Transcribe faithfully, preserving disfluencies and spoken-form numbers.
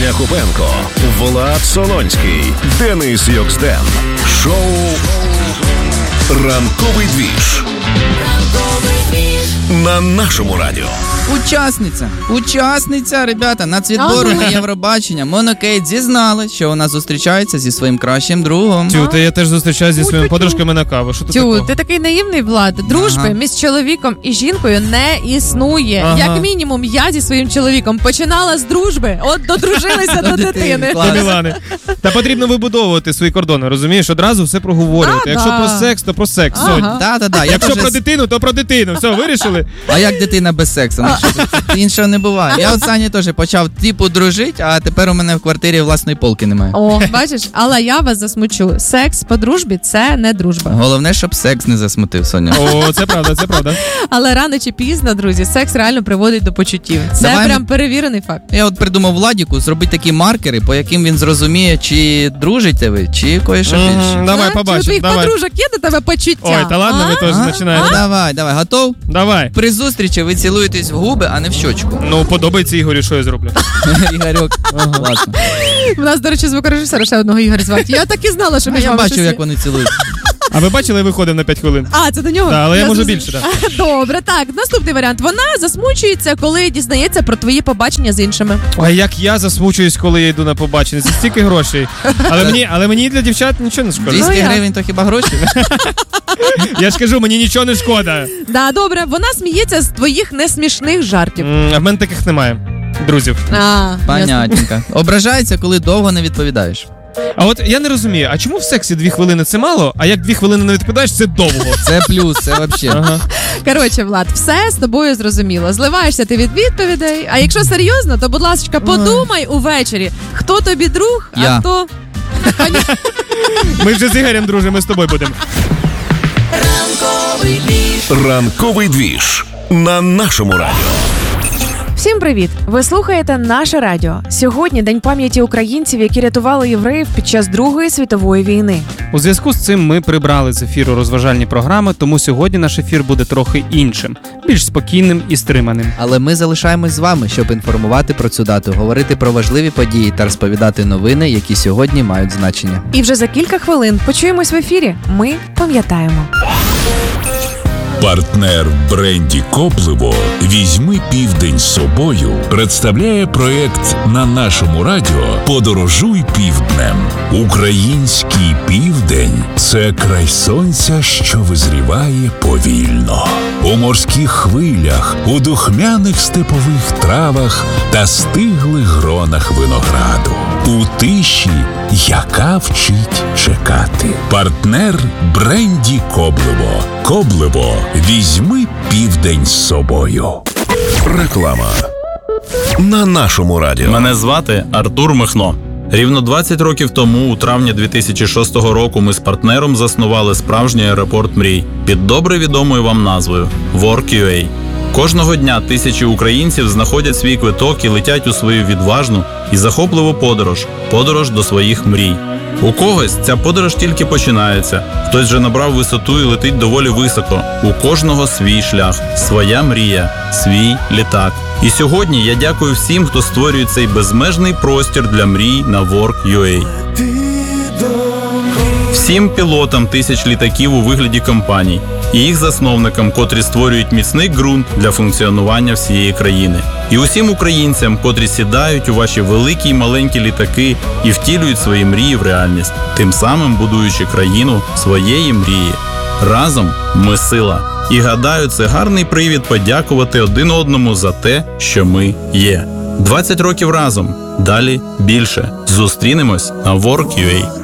Соня Купенко, Влад Солонський, Денис Йоксден. Шоу «Ранковий двіж» на нашому радіо. Учасниця, учасниця, ребята, нацвідбору на Євробачення Мона Кейт зізналась, що вона зустрічається зі своїм кращим другом. Тю, та я теж зустрічаюся зі своїми подружками на каву. Що ти Тю, такого? ти такий наївний, Влад. Дружби Ага. між чоловіком і жінкою не існує. Ага. Як мінімум, я зі своїм чоловіком починала з дружби, от додружилися до дитини, дитини. клас. До Мілани. Та потрібно вибудовувати свої кордони, розумієш? Одразу все проговорювати. Да, Якщо да. про секс, то про секс. Ага. Сонь. Да, да, да. Я Якщо теж про з- дитину, то про дитину. Все, вирішили? А як дитина без сексу? Ну, що тут іншого не буває. Я от Сані теж почав типу дружити, а тепер у мене в квартирі власної полки немає. О, бачиш, але я вас засмучу. Секс по дружбі – це не дружба. Головне, щоб секс не засмутив, Соня. О, це правда, це правда. Але рано чи пізно, друзі, секс реально приводить до почуттів. Це Давай прям ми- перевірений факт. Я от придумав Владіку зробити такі маркери, по яким він зрозуміє, чи дружите ви, чи кое-що Мгм, більше. Давай, А? Чи у побачимо. твоїх Давай. подружок є до тебе почуття? Ой, та ладно, ви А? теж А? починаєте. Давай, давай, готов? Давай. При зустрічі ви цілуєтесь в губи, а не в щочку. Ну, подобається Ігорю, що я зроблю. Ігорьок, класно. У нас, до речі, звукорежисера ще одного Ігоря звати. Я так і знала, що А між я вами бачив, щось є. як вони цілуються. А ви бачили, я виходив на п'ять хвилин? А, це до нього? Да, але я можу зрозуміла. більше, да. Добре, так. Наступний варіант. Вона засмучується, коли дізнається про твої побачення з іншими. Ой, як я засмучуюсь, коли я йду на побачення. Це стільки грошей. Але мені, але мені для дівчат нічого не шкода. двісті Ну, я- гривень то хіба гроші? Я ж кажу, мені нічого не шкода. Да, добре, вона сміється з твоїх несмішних жартів. М, А в мене таких немає. Друзів. А, ясно. Понятненько. Ображається, коли довго не відповідаєш. А от я не розумію, а чому в сексі дві хвилини це мало, а як дві хвилини не відповідаєш, це довго. Це плюс, це взагалі. Ага. Коротше, Влад, все з тобою зрозуміло. Зливаєшся ти від відповідей. А якщо серйозно, то, будь ласка, подумай увечері, хто тобі друг, а Я. хто... Ми вже з Ігорем дружимо, ми з тобою будемо. «Ранковий двіж» на нашому радіо. Всім привіт! Ви слухаєте наше радіо. Сьогодні День пам'яті українців, які рятували євреїв під час Другої світової війни. У зв'язку з цим ми прибрали з ефіру розважальні програми, тому сьогодні наш ефір буде трохи іншим, більш спокійним і стриманим. Але ми залишаємось з вами, щоб інформувати про цю дату, говорити про важливі події та розповідати новини, які сьогодні мають значення. І вже за кілька хвилин почуємось в ефірі. Ми пам'ятаємо. Партнер бренді Коблево «Візьми південь з собою» представляє проєкт на нашому радіо «Подорожуй півднем». Український південь – це край сонця, що визріває повільно. У морських хвилях, у духмяних степових травах та стиглих гронах винограду. У тиші, яка вчить чекати. Партнер бренді Коблево. Коблево. Візьми південь з собою. Реклама на нашому радіо. Мене звати Артур Михно. Рівно двадцять років тому, у травні дві тисячі шостого року, ми з партнером заснували справжній аеропорт мрій під добре відомою вам назвою WorkUA. Кожного дня тисячі українців знаходять свій квиток і летять у свою відважну і захопливу подорож – подорож до своїх мрій. У когось ця подорож тільки починається, хтось вже набрав висоту і летить доволі високо. У кожного свій шлях, своя мрія, свій літак. І сьогодні я дякую всім, хто створює цей безмежний простір для мрій на WorkUA. Всім пілотам тисяч літаків у вигляді компаній і їх засновникам, котрі створюють міцний ґрунт для функціонування всієї країни. І усім українцям, котрі сідають у ваші великі й маленькі літаки і втілюють свої мрії в реальність, тим самим будуючи країну своєї мрії. Разом ми сила. І гадаю, це гарний привід подякувати один одному за те, що ми є. двадцять років разом. Далі більше. Зустрінемось на WorkUA.